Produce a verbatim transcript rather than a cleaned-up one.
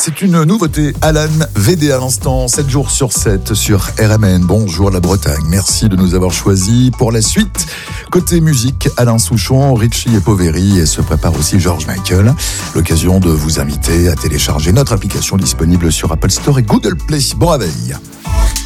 c'est une nouveauté. Alan V D à l'instant, sept jours sur sept sur R M N. Bonjour la Bretagne, merci de nous avoir choisis. Pour la suite, côté musique, Alain Souchon, Richie et Poveri, et se prépare aussi George Michael. L'occasion de vous inviter à télécharger notre application disponible sur Apple Store et Google Play. Bon réveil.